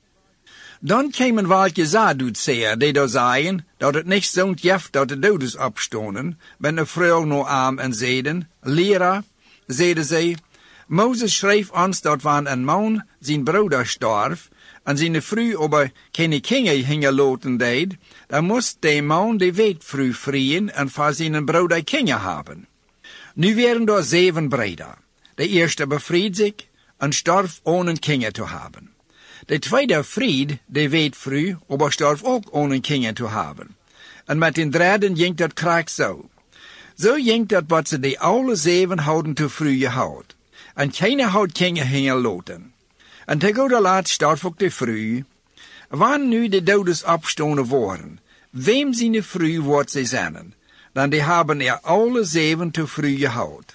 Dan kwamen welke Sadduceeën die daar zeiden, dat het niet zo'n jeft dat de dodes opstonden, met een vrouw naar hem en zeiden, leraar, zeiden zij, Mozes schreef ons dat wanneer een man zijn broeder starf en zijn vrouw over keine kinderen hingen laten deed, dan moest de man de weetvrouw vrieën en voor zijn broeder kinderen hebben. Nu waren er zeven breder. De eerste bevried zich en starf ohne kinderen te hebben. De tweede vriend de weetvrouw, aber starf ook ohne kinderen te hebben. En met den derde ging dat krijg zo. Zo ging dat wat ze de alle zeven houden te vroeg gehouden. En keiner had kinderen hingen laten. En te goede laat starf ook de vrouw. Wanneer nu de dodes opstonden worden, wem zijn de vrouw wordt ze zijn, dan die hebben er alle zeven te vroeg gehouden.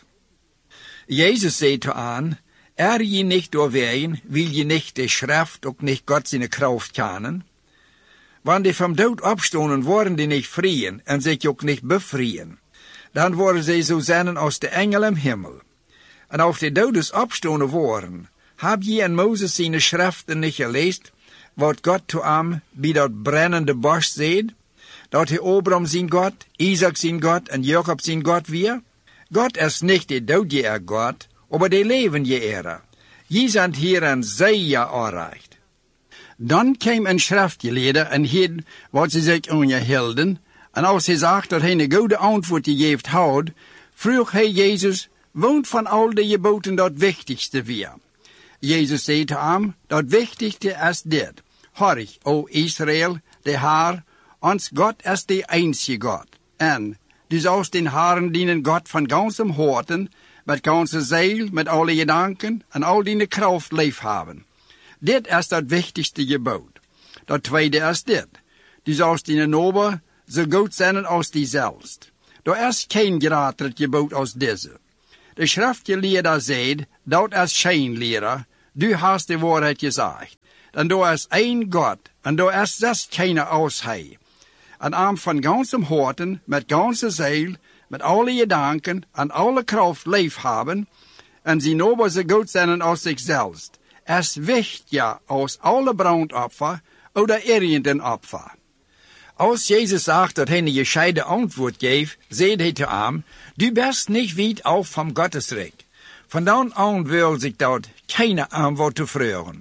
Jezus zei toe aan, er je niet doorwegen, wil je niet de schrift, ook niet God zijn kracht kennen. Wanneer die van dood opstonden worden die niet vrieën en zich ook niet bevrijen, dan worden ze zo zijn als de engel im hemel. En als de dodes opstonden worden, heb je in Mozes zijn schriften niet gelezen, wat God toe hem bij dat brennende bos zei, dat hij Abraham zijn God, Isaac zijn God en Jacob zijn God weer? God is niet de doodje God, maar de levende Ere. Je zijn hier een zeer aanrecht. Dan kwam een schriftgeleerde en hield wat ze zich aangehielden, en als hij zag dat hij een goede antwoord gegeven had, vroeg hij Jezus, woont van al de geboden dat wichtigste weer. Jezus zei te hem, dat wichtigste is dit. Horch, o Israël, de Heer, ons God is de einzige God. En, du sollst den Herren dienen God van ganzem Horten, met ganze Ziel, met alle gedanken en al die kracht lief hebben. Dit is dat wichtigste gebod. Dat tweede is dit. Du sollst dienen Ober zo goed zijn als die zelfst. Er is geen groter gebod als deze. De schriftgeleerde zei, dat is schijnleraar, du hast de waarheid gezegd. En du is één God, en du is zelfs keine als hij. En am van ganzem harten, met ganze ziel, met alle gedanken en alle kracht lief hebben, en sie nober so gut zijn als zichzelf, es wichtiger als alle brandopfer oder irgendein Opfer. Als Jezus sagt, dat hij een gescheiden antwoord geeft, zei hij te hem, du bist niet weit af vom Gottesreich. Van dan aan wil zich dat keine antwoord te vragen.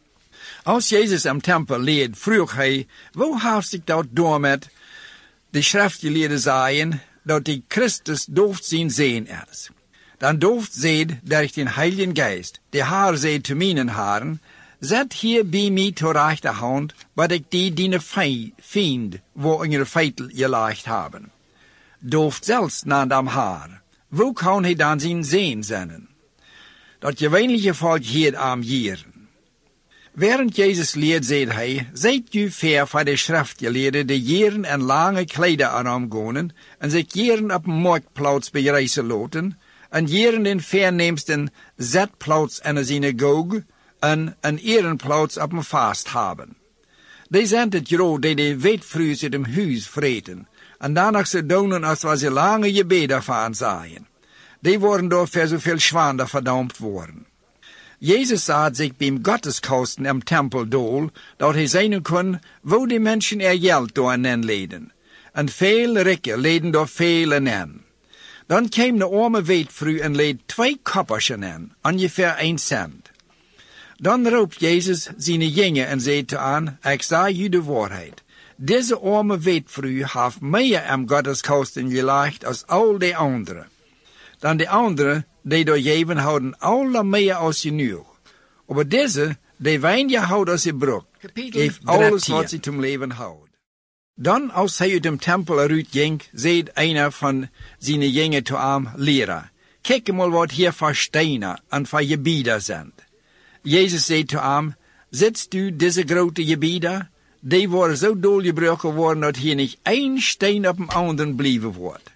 Als Jezus am tempel leed, vroeg hij, wo heeft zich dat door met de schriftgeleerden zeiden, dat die Christus dooft zien zien is. Dan dooft zeid durch den Heiligen Geist, de Haar zeid te mijnen haren, zet hier bij mij ter rechterhand, wat ik die diene vind, wo in je feitel gelegd hebben. Dooft zelfs naar am Haar. Wo kan hij dan zien zien zijn? Dat gewöhnliche volk hier am Jieren. Während Jezus leert, zei hij, zijt u ver van de schriftgeleerden die jaren en lange kleider aangaan en zich jaren op een marktplaats bereizen laten, en jaren den verneemsten zetplaats in een synagoge en een ehrenplaats op een vast hebben. Die zijn het groot die de wetfruus uit hem huis vreten, en daarna ze doen als wat ze lange gebeden van zijn. Die worden door voor zoveel schwander verdampt worden. Jezus zat zich bij Gotteskosten im tempel dool, dat hij zijn kon, wo die mensen er geld door en leden. En veel rikken leden door vele en. Dan kwam de arme weetvrouw en leed twee koppersen in, ongeveer een cent. Dan roept Jezus zijn jongen en zei te aan, ik zei u de waarheid. Deze arme weetvrouw heeft meer am Gotteskosten gelegd als al die anderen. Dan de anderen, die door geven houden alle meer als genoeg. Maar deze, die weinig houden als je broek, geeft alles wat ze zum leven houdt. Dan, als hij uit dem tempel eruit ging, zei einer van zijn jongen te hem, leraar, kijk mal wat hier voor stenen en voor gebieden zijn. Jezus zei te hem, zitst u deze grote gebieden? Die worden zo doorgebroken worden dat hier niet één steen op een anderen blijven wordt.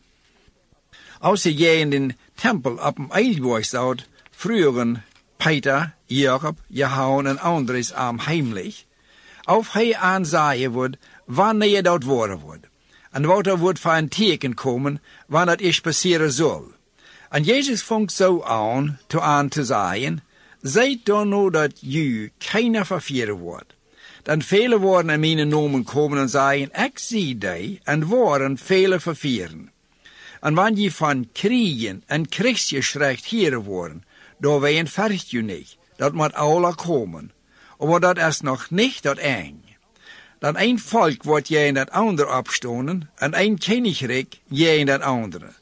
Als je in den tempel op een eilboog staat, vroegen Peter, Jacob, Johannes en anderen am heimlich, of hij aanzaaien wordt wanneer dat worden wordt. En wat er wordt voor een teken komen, wanneer het is passeren zal. En Jezus vangt zo aan, te aan te zeggen, zijt dan nou dat u keiner vervieren wordt. Dan vele worden in mijn nomen komen en zeggen, ik zie die, en worden vele vervieren. En wanneer je van kriegen en kriegsgeschrecht hier worden, door wij een vergt je niet, dat moet alle komen. Maar dat is nog niet dat eng. Dan een volk wordt je in dat andere opstonen, en een koninkrijk je in dat andere.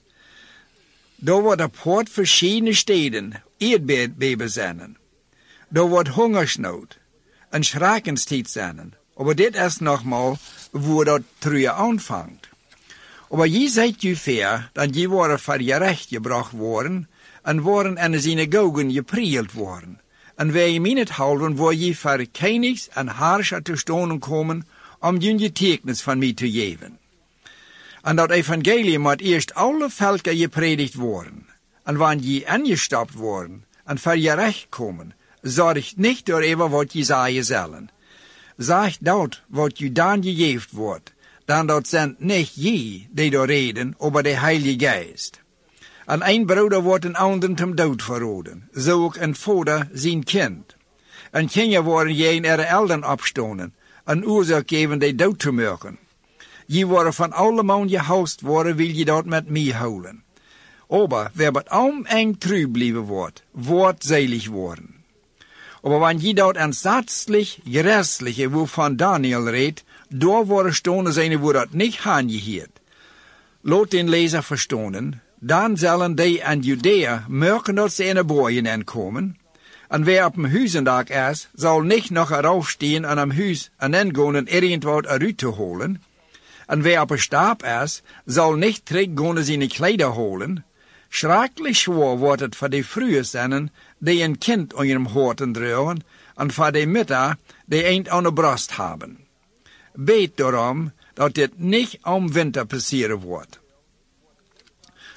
Daar wordt op hort verschillende steden eerdbeben zijn. Daar wordt hongersnood, en schrakenstijd zijn. Maar dit is nogmaal, waar dat terug aanvangt. Maar je zijt je ver, dat je worden voor je recht gebracht worden, en worden in de synagogen geprield worden. En wij je min het houden, waar je voor kenigs en harscher te stonen komen, om je getuigenis van mij te geven. En dat evangelie moet eerst alle volken gepredigt worden. En wanneer je angestapt worden, en voor je recht komen, zorg niet door even wat je zeggen zullen. Zeg dat wat je dan gegeven wordt, dan dat zijn niet je die door reden, maar de Heilige Geest. En een broeder wordt een ander ten dood verroden, zo ook een vader zijn kind. En kinderen worden je in ihre eltern opstonen, een oorzaak geven die dood te maken. Je worden van alle man gehoust worden, wil je dat met mij houden. Aber wer het om eng trouw blijven wordt, wordt selig worden. Aber wanneer je dat aansatzlich, gerestliche, waarvan Daniel redt, door worden stonen zijn wo dat niet aangeheerd. Laat den lezer verstonen, dan zullen die aan Judea merken dat ze in de boeien aankomen. En wer op een huizendag is, zal niet nog erop staan en am huis en dan gaan en irgendwat eruit te holen. En wer op een staap is, zal niet terug gaan zijn kleider holen. Schrecklich schwer wordt het voor de vrouwen zijn, die een kind aan hun horten dragen, en voor de mütter, die een aan de borst hebben. Beet daarom, dat dit niet om winter passeren wordt.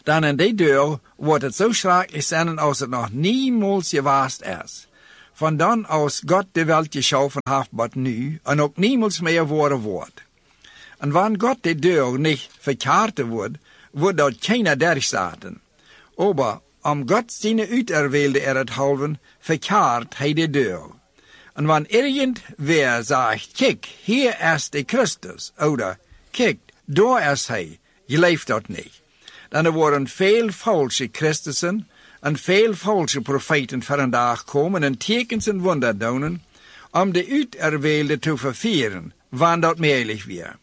Dan in die deur wordt het zo schrikkelijk zijn als het nog niemals geweest is. Van dan als God de wereld geschaffen heeft wat nu, en ook niemals meer worden wordt. En wanneer God de deur niet verkeerd wordt, wordt dat keiner durchzaten. Aber om God zijn uiterwilde er het houden, verkeerd hij de deur. En wanneer irgendwer zegt, kijk, hier is de Christus, oder kijk, daar is hij, je leeft dat niet. Dan er worden veel valse Christussen en veel valse profeten vandaag komen en tekens en wonder doen, om de uiterwilde te vervieren, wanneer dat mogelijk weer.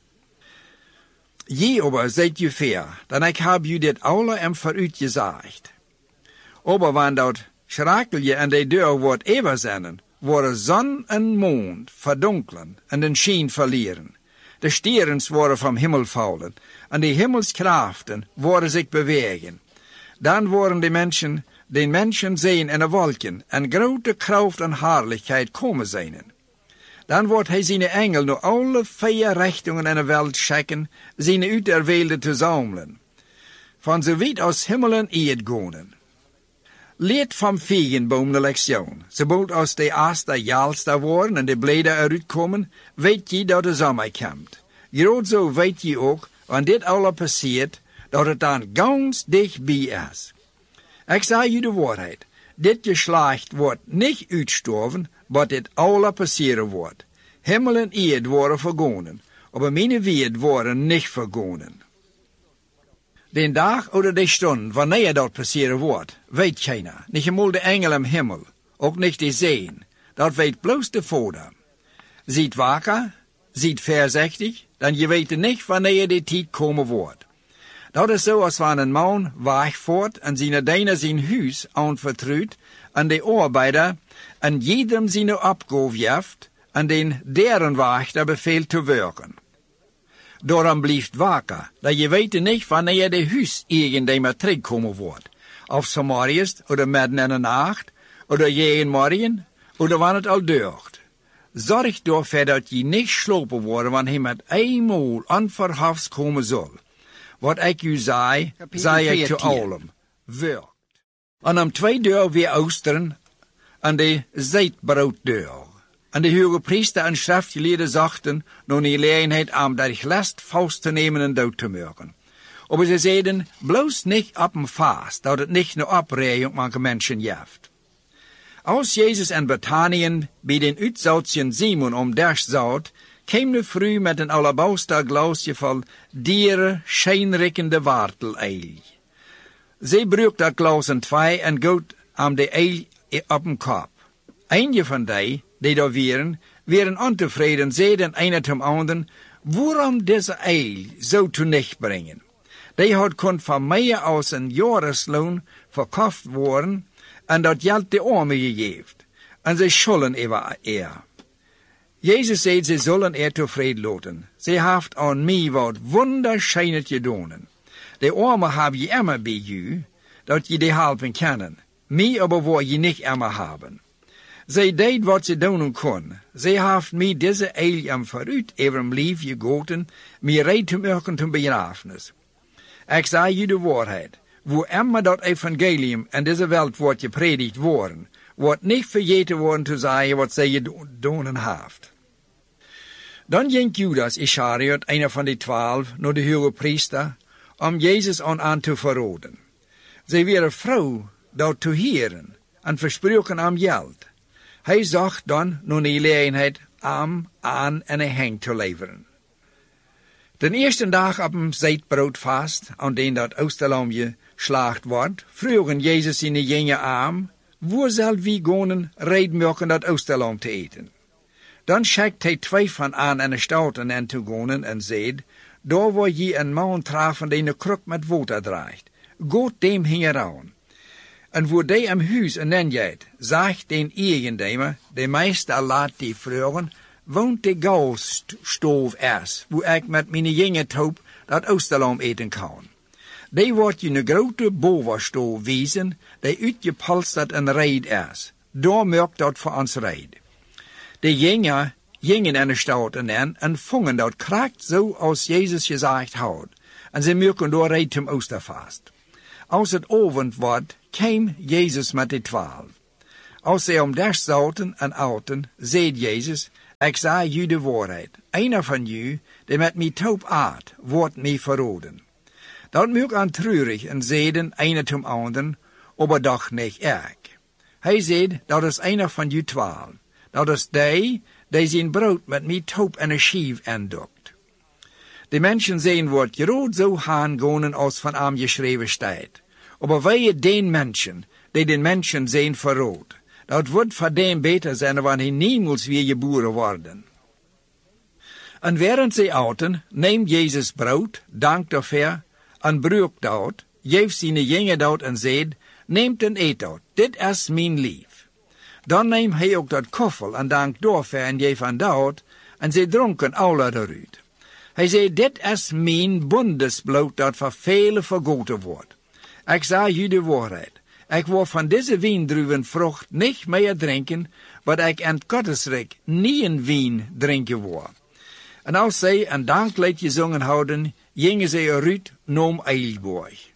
Je aber seid je fair, dan ik heb je dit alle en vooruit gezegd. Aber wanneer dat schrakelje en de deur wordt eeuwig zijn, worden zon en mond verdonkelen en den schijn verlieren. De sterens worden vom Himmel vallen en de hemelskrachten worden zich bewegen. Dan worden de mensen, de mensen zien in de wolken en grote kracht en heerlijkheid komen zijn. Dan wordt hij zijn engel naar alle vier richtingen in de wereld schikken, zijn uiterwilde te zamelen. Van zo weit als hemel en eerd gaan. Leert vom vijgenboom de lektion. Sobald als de eerste jalsta worden en de bladeren eruit komen, weet je dat de zomer komt. Groot zo weet je ook, wanneer dit alle passiert, dat het dan ganz dichtbij is. Ik zeg je de waarheid. Dit geslacht wordt niet uitstorven, maar dit alle passeren wordt. Himmel en eerd worden vergonen, maar mijn woord worden niet vergonen. Den dag oder de stund, wanneer dat passeren wordt, weet keiner. Niet eenmaal de engel im Himmel, ook niet de zeen. Dat weet bloos de Vader. Ziet wakker, ziet voorzichtig, dan je weet niet wanneer de tijd komen wordt. Dat is zo als wanneer een man wegvoert en zijn diener zijn huis aanvertrouwt aan de arbeider en jedem zijn opgave geeft en den deren wachter beveelt te werken. Daarom blijft wakker, dat je weet niet wanneer de huis irgendemer terugkomen wordt. Of s'morgens, oder midden in de nacht, oder jeden morgen, oder wanneer het al deugt. Zorg ervoor dat je niet slopen wordt wanneer hij met eenmaal onverhofs komen zal. Wat ik u zei, zei ik te allen. Werkt. En om twee deur weer oosteren, aan de zeitbrooddeur. En de hoge priester en schriftgeleerden zachten, nog die gelegenheid om dat last vast te nemen en dood te maken. Maar ze zeiden, bloos niet op een vast, dat het niet naar oprijden manche mensen jeft. Als Jezus en Bethanien bij den uitzoutien Simon om derst zout, kwam nu vroeg met een alabauster glaasje vol dieren schijnrikkende warteleil. Ze breuk dat glas in twee en goot aan de eil op een kop. Eentje van die, die daar waren, waren ontevreden, zeiden een tot anderen, waarom deze eil zo te nicht brengen? Die had kon van meer als een jahresloon verkocht worden en dat geld de armen gegeven. En ze schulden even er. Jezus zei, ze zullen er tevreden laten. Ze heeft aan mij wat wonderschijnend gedaan. De armen hebben je immer bij u, dat je die helpen kan. Mij aber wil je niet immer hebben. Zij deed wat ze doen kon. Zij heeft mij deze eil am vooruit even een lief gegoten, mij reed te maken ten begrafenis. Ik zei je de waarheid. Wo immer dat evangelium en deze wereld wordt gepredikt worden, wordt niet vergeten worden te zeggen wat zij gedaan heeft. Dan ging Judas Iscariot, einer van de twaalf, naar de hoge priester, om Jezus aan aan te verraden. Zij waren vrouw dat te heren en versproken am geld. Hij zag dan naar de gelegenheid am aan en een heng te leveren. Den eerste dag op een zeitbroodvast, aan den dat oosterlamje slacht wordt, vroegen Jezus in de jonge arm, waar zal wie gaan reedmerken dat oosterlam te eten? Dan schikt hij twee van aan en de stouten en te gaan en zeid, daar waar je een man trafen die een kruk met water draagt, gaat dem hingeraan. En waar die am huis en nenjeit, zegt den eigendemer, de meester laat die vragen, woont de gasstoof is, waar ik met mijn jonge toop dat oosterlam eten kan. Die wordt je een grote bovenstoof wezen, die uitgepolsterd en reid is. Daar merkt dat voor ons reid. De jongen gingen in de stouten in en vongen dat kracht zo als Jezus gezegd had. En ze merken door reid zum Oosterfast. Als het avond wordt, kwam Jezus met de twaalf. Als zij om des zouten en outen, zei Jezus, ik zei u de waarheid. Einer van u, die met mij taub aat, wordt mij verraden. Dat moet aan treurig en zeiden einer zum anderen, aber doch niet ik. Hij zei, dat is einer van u twaalf. Dat is die, die zijn brood met mij taub en een schief aandokt. De mensen zijn wordt groot zo aangonen als van hem geschreven staat. Aber wij den mensen, die den mensen zijn verrood. Dat wordt voor dem beter zijn wanneer hij niemals weer geboren worden. En während zij aten, neemt Jezus brood, dankt daarvoor, en bruikt dat, geeft zijn jongen dat en zegt, neemt en eet dat, dit is mijn lief. Dan neemt hij ook dat koffel en dankt daarvoor en geeft aan dat, en zij dronken alle eruit. Hij zei, dit is mijn bondesbloed dat voor velen vergoten wordt. Ik zei u de waarheid. Ik wil van deze wijndruivenvrucht niet meer drinken, wat ik in het Gottesrijk niet in wijn drinken wil. En als zij een danklied gezongen hadden, gingen zij eruit naar Eilborg.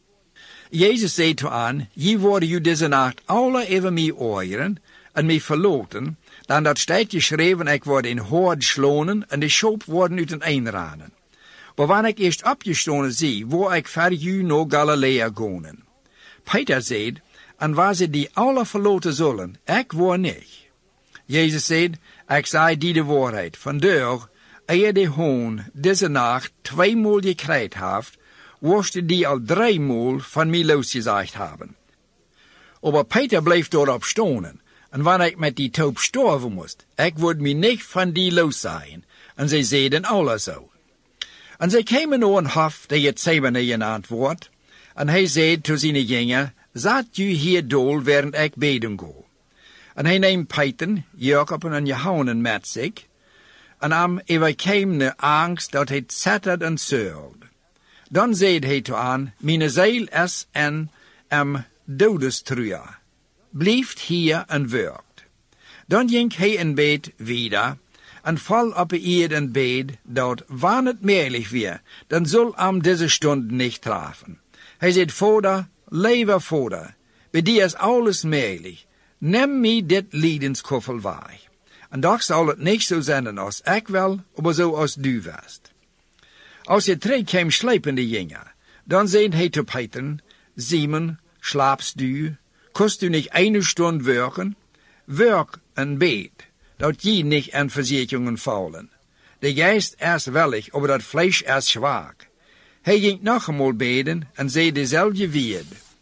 Jezus zei toe aan, je worden u deze nacht alle even mij oren en mij verloten, dan dat staat geschreven, ik word in hoord slonen en de schop worden uit een einranen. Maar wanneer ik eerst opgestonen zie, wil ik ver u naar Galilea gaan. Peter zei, en waar ze die alle verloten zullen, ik word niet. Jezus zei, ik zei die de waarheid, vandaar, eer de hoon deze nacht tweemaal gekrijt heeft, worst die al driemaal van mij losgezegd hebben. Maar Peter bleef daarop stonen, en wanneer ik met die taub sterven moest, ik word mij niet van die los zijn. En zij zeiden alle zo. En zij kwamen naar een hof, die het Zebedee genaamd wordt, en hij zei tot zijn jongen, zat u hier dol, während ik beden go. En hij neemt Peter, Jacob en Johannes met zich, en am overkwam de angst dat hij zettert en zeurde. Dan zei hij toe aan, mijn ziel is en am dodestruja. Blijft hier en werkt. Dan ging hij in bed wieder, en val op de eerd in bed, dat wanneer het meerlijk weer, dan zal am deze stund niet trafen. Hij zei, Vader, lieve Vader, bij die is alles meerlijk. Neem mij dit liedenskoffel weg. En toch zal het niet zo zijn als ik wil, maar zo als du wist. Als je terug kwam slijpende jongen, dan zei hij te Peter, Simon, slaapst du? Kost u niet een stund werken? Werk en bed, dat je niet in verzekeringen vallen. De geest is willig, maar dat vlees is zwak. Hij ging nog eenmaal beden en zei dezelfde woord.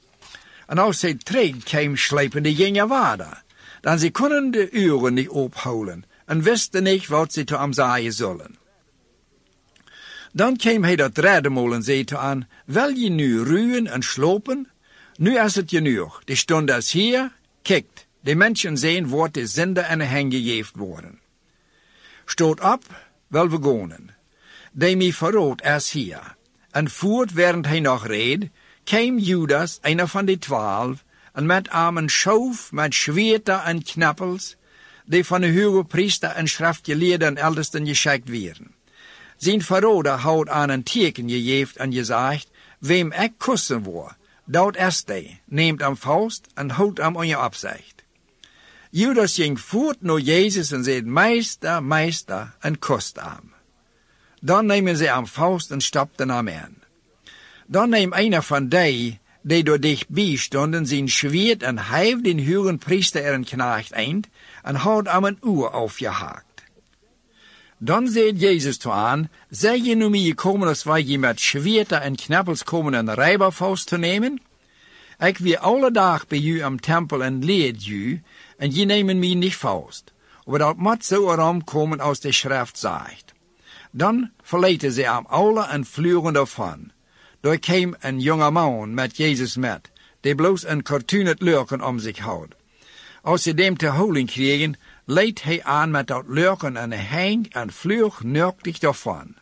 En als hij terug kwam slijpende jongen waarder, dan ze konden de uren niet ophouden en wisten niet wat ze te hem zeggen zullen. Dan kwam hij dat redemol en zei te aan, wil je nu ruwen en slopen? Nu is het genoeg, de stund is hier, kijkt, de mensen zien wordt de zinde en de hen gegeven worden. Stoot op, wil we gaan. De mij verrood is hier. En voort, während hij nog reed, kwam Judas, einer van de twaalf, en met hem een schoof met schwerter en knappels, die van de hoge priester en schriftgeleerden en eldersten geschikt werden. Zijn verroder houdt aan een teken gegeven en gezegd, wem ik kussen wil, dat is die, neemt am faust en houdt am on je opzicht. Judas ging voort naar Jezus en zei, Meester, Meester, en kust am. Dan nemen ze am faust en stapten am in. Dan neemt einer van die, die door dichtbij stonden, zijn schwert en heeft den hogen priester er een knacht eind en houdt am een uur aufgehaakt. Dan zei Jezus toe aan, zij je nu mij gekomen als wij je met schwerter en knappels komen een rijberfaust te nemen? Ik weer alle dag bij u am tempel en leed u, en je nemen mij niet faust. Maar dat moet zo erom komen als de schrift zegt. Dan verlieten ze am alle en vlugen daarvan. Daar kwam een jonge man met Jezus met, die bloos een cartoonet lurken om zich houdt. Als ze dem te holen kregen, leed hij aan met dat lurken en heng en vlug nurktig daarvan.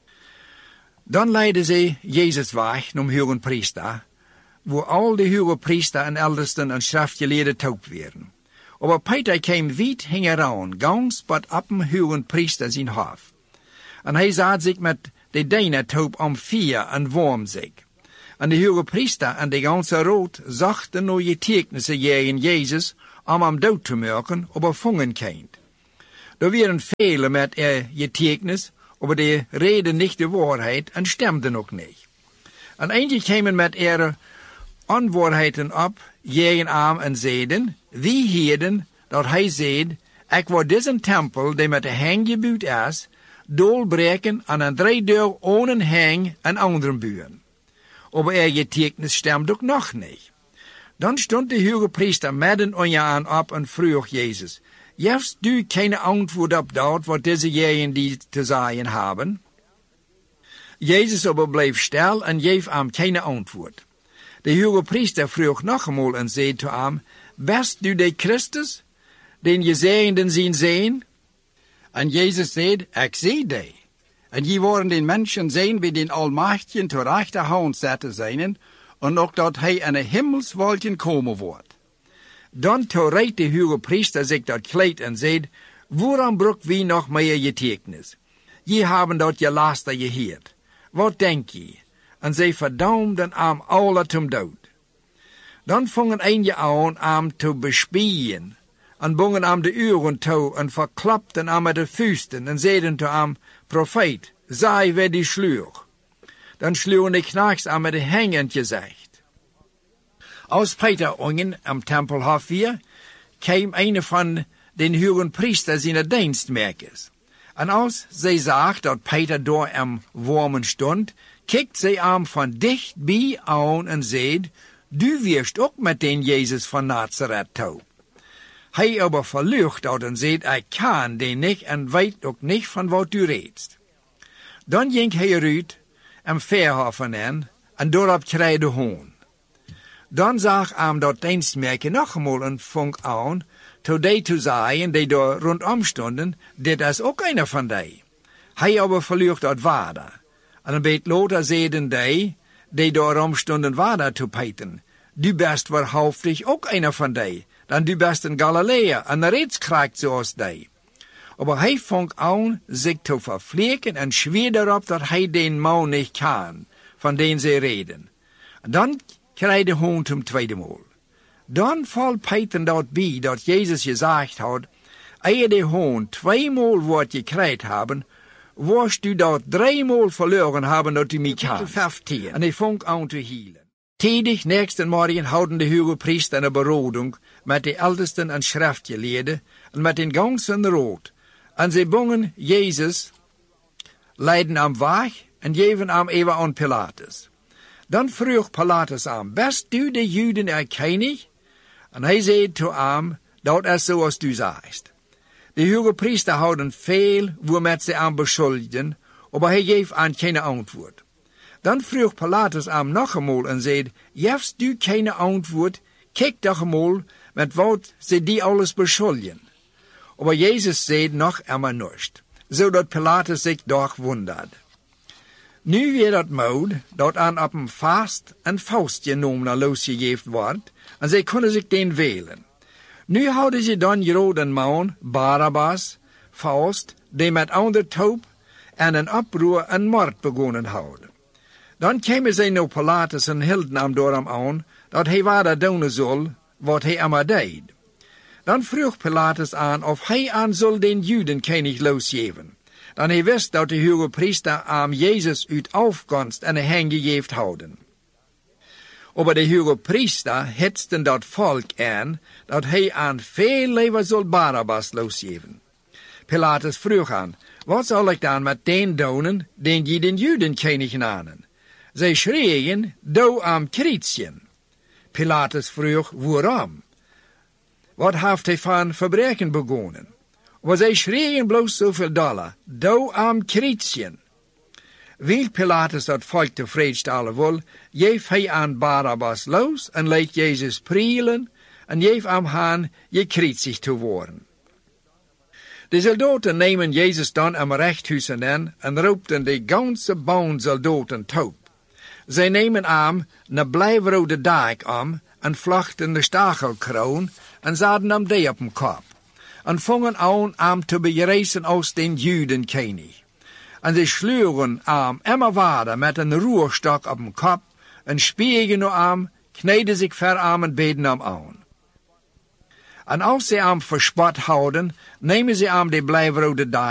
Dan leidden ze Jezus weg naar de hoge priester, waar al de hoge priester en eldersten en schriftgeleerden taub werden. Maar Peter kwam wiet hing eraan, gans wat op een hoge priester zijn hof. En hij zat zich met de dene taub om vier en warm zich. En de hoge priester en de ganse rood zachten nog getekenissen tegen Jezus om hem dood te maken op een vongenkind. Er waren vele met er getekenis, aber de reden niet de waarheid en stemden ook niet. En eentje kwamen met er onwaarheden op, tegen hem en zeiden, wie heden, dat hij zeid, ik wil deze tempel, die met de heng gebouwd is, doorbreken en een drie deur ohne heng en anderen buren. Aber er getekens stemt ook nog niet. Dan stond de hoge priester midden aan op en vroeg Jezus, heeft u geen antwoord op dat wat deze jaren die te zeggen hebben? Jezus aber bleef stil en geef hem geen antwoord. De hoge priester vroeg nog eenmaal en zei te hem, best u de Christus, den je zeenden zien zijn? En Jezus zei, ik zie die. En je worden den mensen zijn bij den Almachtigen te rechterhand zetten zijn, en ook dat hij in een hemelswolken komen wordt. Dan toereed de hoge priester zich dat kleed en zei, waarom broek wie nog meer getekenis? Je hebben dat je laster geheerd. Wat denk je? En zij verdaumden hem alle ten dood. Dan vongen eentje aan hem te bespieën, en bongen hem de uren toe, en verklapten hem met de vuisten, en zeiden te hem, profeet, zij wer die sluw. Dan sluwen de knachts hem met de hengentje zegt. Als Peter ongen am tempelhof weer, kwam een van den hogen priesters in de dienstmerkers. En als zij zag dat Peter door am wormen stond, kijkt zij hem van dichtbij aan en zei, du wirst ook met den Jezus van Nazareth toe. Hij aber verlucht dat en zei, ik kan den niet en weet ook niet van wat u reedst. Dan ging hij eruit en verhoffen hen, en doorop kreeg de hoon. Dan zag hem dat dienstmerker nog eenmaal en vong aan, tot die te zeggen, die daar rondom stonden, dit is ook een van die. Hij aber verlucht dat waarde. En een beetje later zeiden die, die daarom stonden waarde te pijten, du best waarhaftig ook een van die, dan du best een Galilea, en reeds krijgt zoals die. Aber hij vong aan zich te vervleken en zweer daarop dat hij den man niet kan, van den zij reden. En dan kreeg de hond hem tweede maal. Dan valt Peter dat bij dat Jezus gezegd had, eer de hond tweemaal wordt gekregen hebben, worst u dat driemaal verloren hebben dat u mij kan. En hij vong aan te hielen. Tijdig nächste morgen houden de hoge priester een beroding met de ältesten en schriftgeleerden en met den ganzen rood. En zij bongen Jezus, leiden hem weg en geven hem even aan Pilatus. Dan vroeg Pilatus aan, best u de Juden erkennig? En hij zei te hem, dat is zoals u zegt. De hoge priester houden veel waarmee ze hem beschuldigden, maar hij geeft aan geen antwoord. Dan vroeg Pilatus hem nog eenmaal en zei, heeft u geen antwoord? Kijk toch eenmaal met wat ze die alles beschuldigen. Maar Jezus zei nog eenmaal niets, zodat Pilatus zich doch wonderde. Nu weer dat moed, dat aan op een vast en faust genomen losgegeven wordt, en zij konden zich den wählen. Nu houden ze dan Joden man, Barabbas, Faust, die met ander toop en een oproer en moord begonnen houden. Dan kwamen zij naar Pilatus en hielden hem door hem aan, dat hij waarde doen zal, wat hij allemaal deed. Dan vroeg Pilatus aan of hij aan zal den Juden kenig losgeven. Dan hij wist dat de hoge priester aan Jezus uit afkomst en een heng gegeven houden. Aber de hoge priester hetsten dat volk aan, dat hij aan veel leven zal Barabbas losgeven. Pilatus vroeg aan, wat zal ik dan met den doen, den je den Juden kenig namen? Zij schreeuwen, doe am kruisje. Pilatus vroeg, waarom? Wat heeft hij van verbreken begonnen? Maar zij schreeuwen bloos zoveel dollar, doe am kruisje. Wil Pilatus dat volk tevreden stellen wil, geef hij aan Barabbas los en laat Jezus prielen en geef hem aan gekruisigd te worden. De soldaten nemen Jezus dan am rechthuizen in en roepten de ganse baan soldaten toe. Zij nemen hem naar blijvrode dijk om en vlochten de stachelkroon en zaten hem die op hem kop. En vongen aan hem te bereizen als den Judenkoning. En zij sluwen hem immer waarder met een roerstok op hem kop, en spiegen nu aan, kneden zich ver aan en beden hem aan. En als ze hem verspot houden, nemen ze hem de blijverode